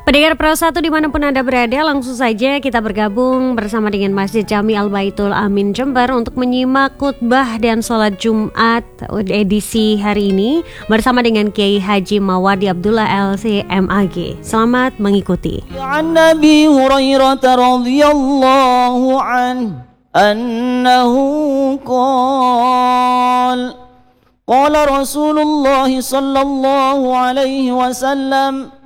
Pendengar Pro 1 dimanapun Anda berada, langsung saja kita bergabung bersama dengan Masjid Jami Al-Baitul Amin Jember untuk menyimak khutbah dan sholat Jumat edisi hari ini bersama dengan Kiai Haji Mawadi Abdullah LC.MAG. Selamat mengikuti. An Nabi Hurairah radhiyallahu anhu qala Rasulullah sallallahu alaihi wasallam